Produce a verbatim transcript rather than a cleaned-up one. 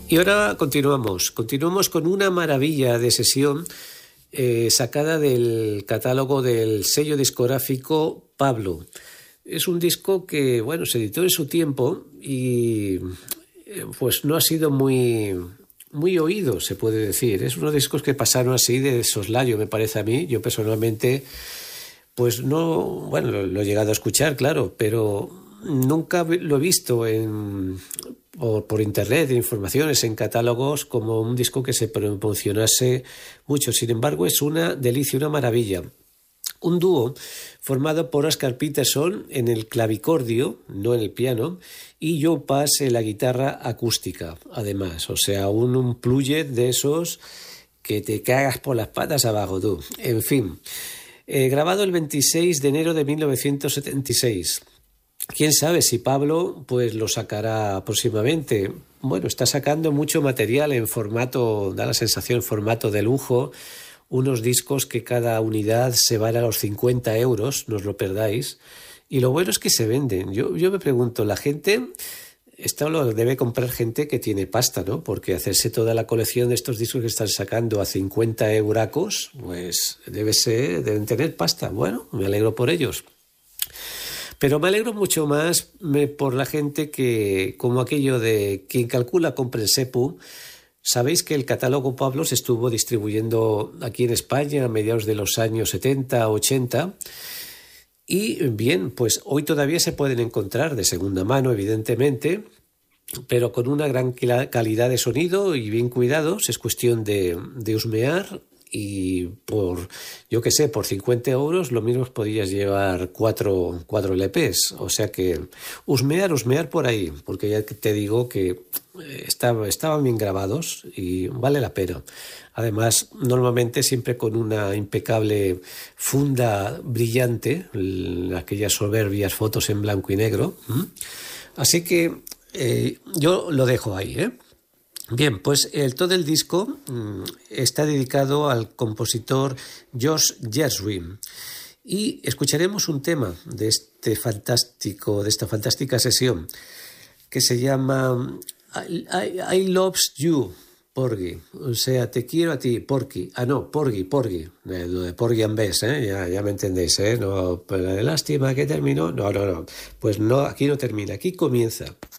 Y ahora continuamos, continuamos con una maravilla de sesión eh, sacada del catálogo del sello discográfico Pablo. Es un disco que, bueno, se editó en su tiempo y pues no ha sido muy, muy oído, se puede decir. Es uno de los discos que pasaron así de soslayo, me parece a mí. Yo personalmente, pues no, bueno, lo, lo he llegado a escuchar, claro, pero nunca lo he visto en, por, por internet, en informaciones, en catálogos, como un disco que se promocionase mucho. Sin embargo, es una delicia, una maravilla. Un dúo formado por Oscar Peterson en el clavicordio, no en el piano, y Joe Pass en la guitarra acústica, además. O sea, un, un plugget de esos que te cagas por las patas abajo, tú. En fin, eh, grabado el veintiséis de enero de mil novecientos setenta y seis. Quién sabe si Pablo pues lo sacará próximamente. Bueno, está sacando mucho material en formato, da la sensación, formato de lujo. Unos discos que cada unidad se van a los cincuenta euros, no os lo perdáis. Y lo bueno es que se venden. Yo, yo me pregunto, la gente, esto lo debe comprar gente que tiene pasta, ¿no? Porque hacerse toda la colección de estos discos que están sacando a cincuenta euracos, pues debe ser, deben tener pasta. Bueno, me alegro por ellos. Pero me alegro mucho más me, por la gente que, como aquello de quien calcula compra el sepu. Sabéis que el catálogo Pablo se estuvo distribuyendo aquí en España a mediados de los años setenta, ochenta y bien, pues hoy todavía se pueden encontrar de segunda mano, evidentemente, pero con una gran calidad de sonido y bien cuidados. Es cuestión de, de husmear y por, yo qué sé, por cincuenta euros lo mismo podías llevar cuatro, cuatro L Pes. O sea que husmear, husmear por ahí, porque ya te digo que Estaba, estaban bien grabados y vale la pena. Además, normalmente siempre con una impecable funda brillante, aquellas soberbias fotos en blanco y negro. Así que eh, yo lo dejo ahí, ¿eh? Bien, pues el, todo el disco mmm, está dedicado al compositor Josh Gershwin. Y escucharemos un tema de este fantástico, de esta fantástica sesión que se llama I, I, I loves you, Porgy. O sea, te quiero a ti, Porky. Ah, no, Porgy, Porgy. Eh, lo de Porgy and Bess, ¿eh? Ya, ya me entendéis, ¿eh? No, pero de lástima que terminó. No, no, no. Pues no, aquí no termina, aquí comienza.